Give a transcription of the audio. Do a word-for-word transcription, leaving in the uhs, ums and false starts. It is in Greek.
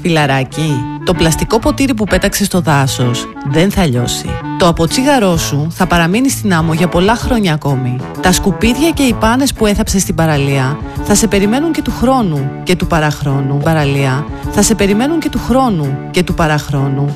Φιλαράκι, το πλαστικό ποτήρι που πέταξες στο δάσος δεν θα λιώσει. Το αποτσίγαρό σου θα παραμείνει στην άμμο για πολλά χρόνια ακόμη. Τα σκουπίδια και οι πάνες που έθαψες στην παραλία θα σε περιμένουν και του χρόνου και του παραχρόνου. Παραλία θα σε περιμένουν και του χρόνου και του παραχρόνου.